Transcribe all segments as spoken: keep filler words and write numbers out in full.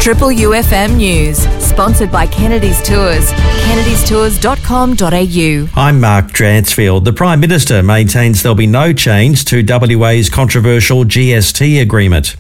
Triple U F M News, sponsored by Kennedy's Tours, kennedys tours dot com dot a u. I'm Mark Dransfield. The Prime Minister maintains there'll be no change to W A's controversial G S T agreement.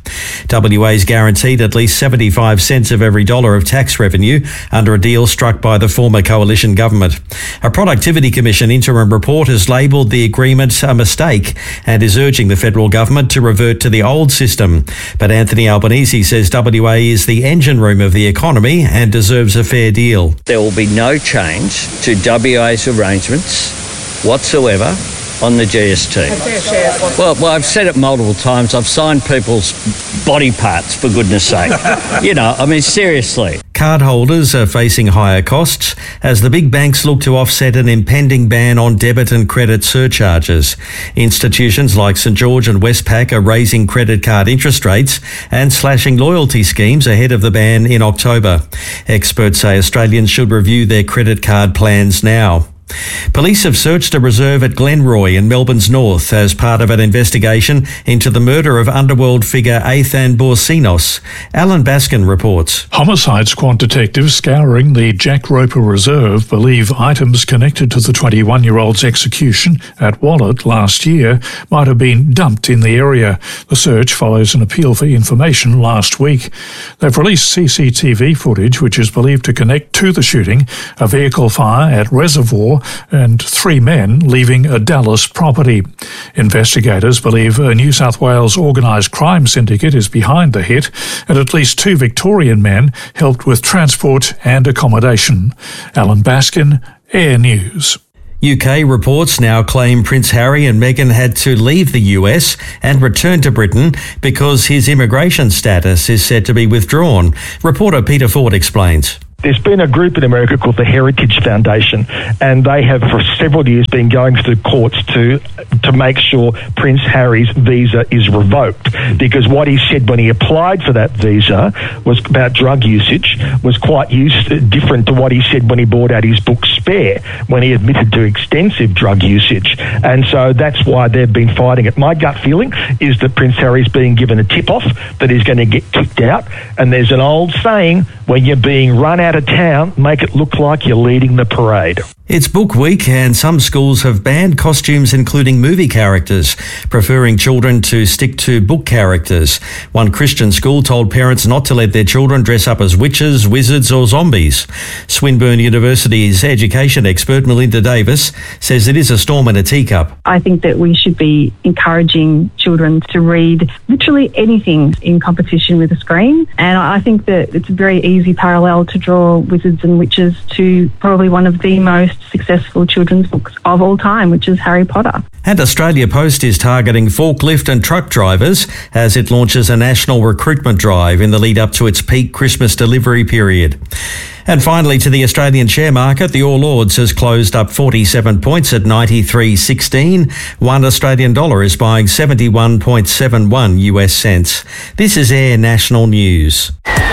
W A's guaranteed at least seventy-five cents of every dollar of tax revenue under a deal struck by the former coalition government. A Productivity Commission interim report has labelled the agreement a mistake and is urging the federal government to revert to the old system. But Anthony Albanese says W A is the engine room of the economy and deserves a fair deal. There will be no change to W A's arrangements whatsoever on the G S T. Well, well, I've said it multiple times. I've signed people's body parts, for goodness sake. You know, I mean, seriously. Cardholders are facing higher costs as the big banks look to offset an impending ban on debit and credit surcharges. Institutions like St George and Westpac are raising credit card interest rates and slashing loyalty schemes ahead of the ban in October. Experts say Australians should review their credit card plans now. Police have searched a reserve at Glenroy in Melbourne's north as part of an investigation into the murder of underworld figure Ethan Borsinos. Alan Baskin reports. Homicide squad detectives scouring the Jack Roper Reserve believe items connected to the twenty-one-year-old's execution at Wallet last year might have been dumped in the area. The search follows an appeal for information last week. They've released C C T V footage which is believed to connect to the shooting, a vehicle fire at Reservoir, and three men leaving a Dallas property. Investigators believe a New South Wales organised crime syndicate is behind the hit, and at least two Victorian men helped with transport and accommodation. Alan Baskin, Air News. U K reports now claim Prince Harry and Meghan had to leave the U S and return to Britain because his immigration status is said to be withdrawn. Reporter Peter Ford explains. There's been a group in America called the Heritage Foundation, and they have for several years been going to the courts to to make sure Prince Harry's visa is revoked, because what he said when he applied for that visa was about drug usage was quite used, different to what he said when he brought out his book Spare, when he admitted to extensive drug usage. And so that's why they've been fighting it. My gut feeling is that Prince Harry's being given a tip-off that he's going to get kicked out, and there's an old saying, when you're being run out of town, make it look like you're leading the parade. It's book week and some schools have banned costumes including movie characters, preferring children to stick to book characters. One Christian school told parents not to let their children dress up as witches, wizards or zombies. Swinburne University's education expert Melinda Davis says it is a storm in a teacup. I think that we should be encouraging children to read literally anything in competition with a screen, and I think that it's a very easy parallel to draw Wizards and Witches to probably one of the most successful children's books of all time, which is Harry Potter. And Australia Post is targeting forklift and truck drivers as it launches a national recruitment drive in the lead up to its peak Christmas delivery period. And finally, to the Australian share market, the All Ords has closed up forty-seven points at ninety-three sixteen. One Australian dollar is buying seventy-one point seven one U S cents. This is Air National News.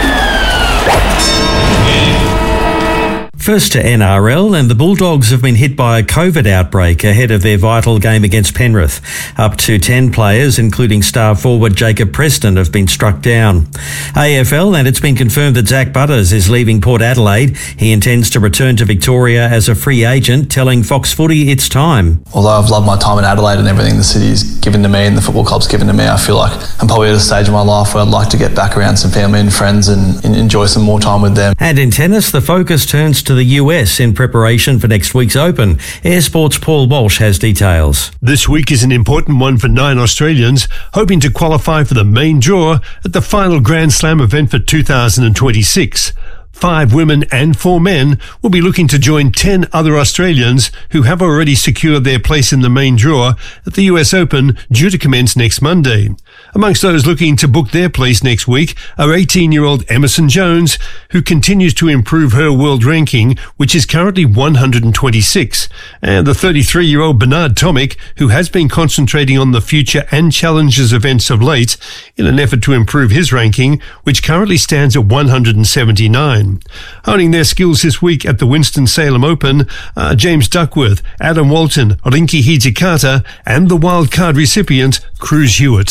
First to N R L, and the Bulldogs have been hit by a COVID outbreak ahead of their vital game against Penrith. Up to ten players, including star forward Jacob Preston, have been struck down. A F L, and it's been confirmed that Zach Butters is leaving Port Adelaide. He intends to return to Victoria as a free agent, telling Fox Footy it's time. Although I've loved my time in Adelaide and everything the city's given to me and the football club's given to me, I feel like I'm probably at a stage of my life where I'd like to get back around some family and friends and, and enjoy some more time with them. And in tennis, the focus turns to the U S in preparation for next week's Open. Air Sports' Paul Walsh has details. This week is an important one for nine Australians hoping to qualify for the main draw at the final Grand Slam event for two thousand twenty-six. Five women and four men will be looking to join ten other Australians who have already secured their place in the main draw at the U S Open, due to commence next Monday. Amongst those looking to book their place next week are eighteen-year-old Emerson Jones, who continues to improve her world ranking, which is currently one hundred twenty-six, and the thirty-three-year-old Bernard Tomic, who has been concentrating on the Future and Challenges events of late in an effort to improve his ranking, which currently stands at one hundred seventy-nine. Honing their skills this week at the Winston-Salem Open are James Duckworth, Adam Walton, Rinki Hijikata and the wildcard recipient Cruz Hewitt. Paul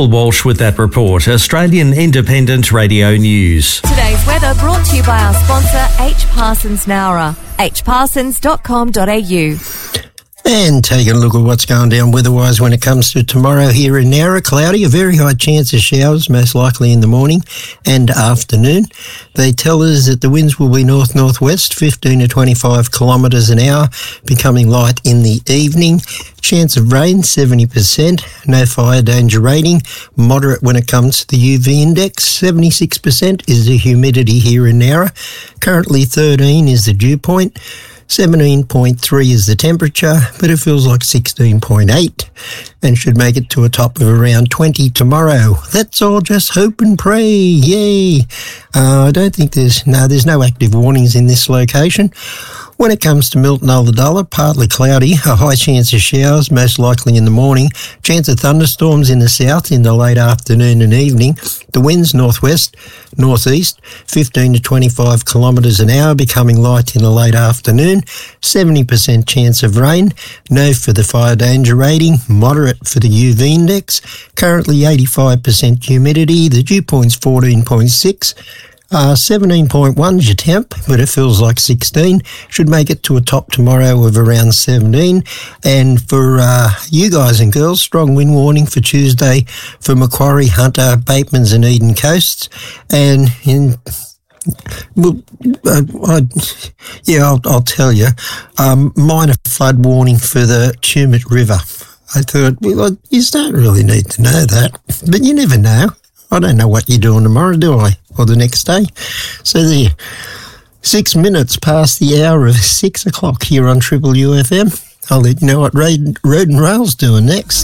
Michael Walsh with that report. Australian Independent Radio News. Today's weather brought to you by our sponsor, H. Parsons Nowra. h parsons dot com dot a u. And taking a look at what's going down weather-wise when it comes to tomorrow here in Nowra. Cloudy, a very high chance of showers, most likely in the morning and afternoon. They tell us that the winds will be north-northwest, fifteen to twenty-five kilometres an hour, becoming light in the evening. Chance of rain, seventy percent. No fire danger rating. Moderate when it comes to the U V index. seventy-six percent is the humidity here in Nowra. Currently thirteen is the dew point. seventeen point three is the temperature, but it feels like sixteen point eight and should make it to a top of around twenty tomorrow. That's all, just hope and pray. Yay. Uh, I don't think there's, no, there's no active warnings in this location. When it comes to Milton Ulladulla, partly cloudy, a high chance of showers, most likely in the morning. Chance of thunderstorms in the south in the late afternoon and evening. The winds northwest, northeast, fifteen to twenty-five kilometres an hour, becoming light in the late afternoon. seventy percent chance of rain. No for the fire danger rating. Moderate for the U V index. Currently eighty-five percent humidity. The dew point's fourteen point six. Uh, seventeen point one is your temp, but it feels like sixteen. Should make it to a top tomorrow of around seventeen. And for uh, you guys and girls, strong wind warning for Tuesday for Macquarie, Hunter, Batemans and Eden Coasts. And in... Well, uh, I, yeah, I'll, I'll tell you. Um, minor flood warning for the Tumut River. I thought, well, you don't really need to know that, but you never know. I don't know what you're doing tomorrow, do I? Or the next day. So there, six minutes past the hour of six o'clock here on Triple U F M. I'll let you know what Road, Road and Rail's doing next.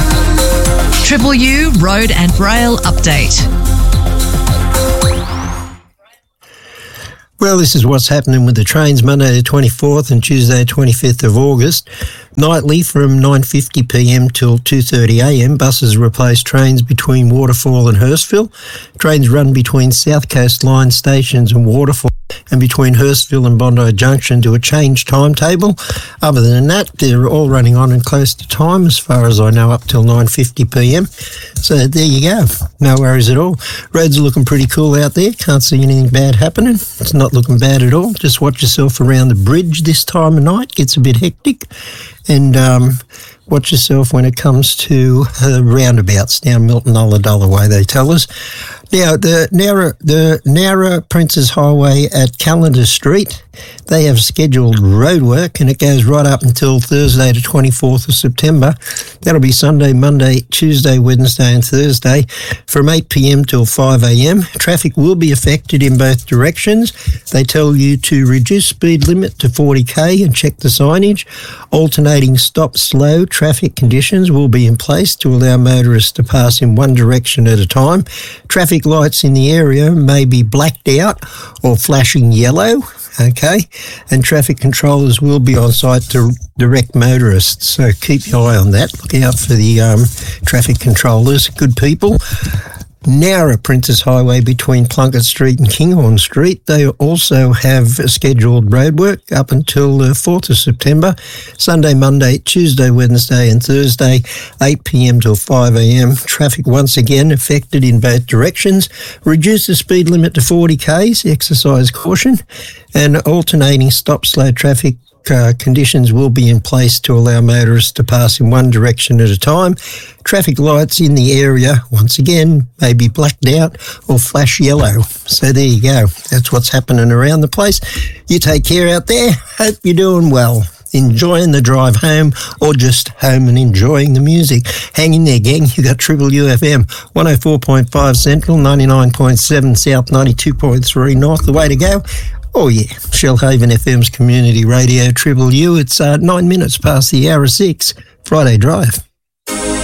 Triple U Road and Rail Update. Well, this is what's happening with the trains Monday the twenty-fourth and Tuesday the twenty-fifth of August. Nightly from nine fifty p m till two thirty a m, buses replace trains between Waterfall and Hurstville. Trains run between South Coast Line stations and Waterfall and between Hurstville and Bondi Junction to a changed timetable. Other than that, they're all running on and close to time, as far as I know, up till nine fifty p m. So there you go. No worries at all. Roads are looking pretty cool out there. Can't see anything bad happening. It's not looking bad at all. Just watch yourself around the bridge this time of night. Gets a bit hectic. And um, watch yourself when it comes to uh, roundabouts down Milton Ulladulla way, they tell us. Now, the Nowra, the Nowra Princes Highway at Callender Street, they have scheduled road work and it goes right up until Thursday the twenty-fourth of September. That'll be Sunday, Monday, Tuesday, Wednesday and Thursday from eight p m till five a m. Traffic will be affected in both directions. They tell you to reduce speed limit to forty k and check the signage. Alternating stop-slow traffic conditions will be in place to allow motorists to pass in one direction at a time. Traffic lights in the area may be blacked out or flashing yellow, okay, and traffic controllers will be on site to direct motorists, so keep your eye on that. Look out for the um, traffic controllers, good people. Nowra Princes Highway between Plunkett Street and Kinghorn Street, they also have scheduled roadwork up until the fourth of September, Sunday, Monday, Tuesday, Wednesday and Thursday, eight p m till five a m. Traffic once again affected in both directions. Reduce the speed limit to forty k's, exercise caution, and alternating stop-slow traffic Uh, conditions will be in place to allow motorists to pass in one direction at a time. Traffic lights in the area, once again, may be blacked out or flash yellow. So there you go. That's what's happening around the place. You take care out there. Hope you're doing well. Enjoying the drive home or just home and enjoying the music. Hang in there, gang. You got Triple U F M, one oh four point five Central, ninety-nine point seven South, ninety-two point three North. The way to go. Oh, yeah, Shellhaven F M's Community Radio, Triple U. It's uh, nine minutes past the hour of six. Friday Drive.